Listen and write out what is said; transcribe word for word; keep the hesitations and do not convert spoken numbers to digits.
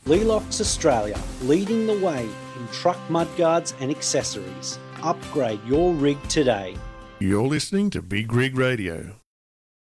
Lealox Australia, leading the way in truck mudguards and accessories. Upgrade your rig today. You're listening to Big Rig Radio.